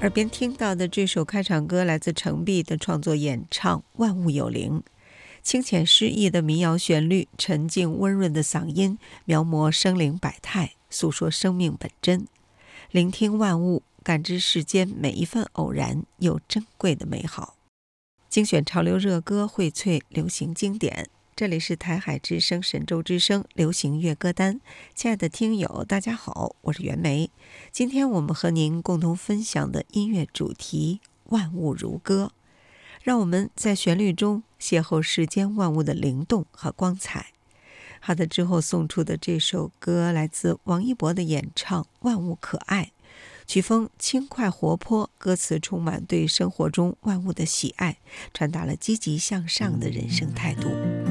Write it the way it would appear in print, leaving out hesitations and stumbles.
耳边听到的这首开场歌来自程璧的创作演唱《万物有灵》，清浅诗意的民谣旋律，沉静温润的嗓音，描摹生灵百态，诉说生命本真。聆听万物，感知世间每一份偶然又珍贵的美好。精选潮流热歌，荟萃流行经典。这里是台海之声神州之声流行乐歌单。亲爱的听友大家好，我是袁枚。今天我们和您共同分享的音乐主题万物如歌，让我们在旋律中邂逅世间万物的灵动和光彩。好的，之后送出的这首歌来自王一博的演唱《万物可爱》，曲风轻快活泼，歌词充满对生活中万物的喜爱，传达了积极向上的人生态度。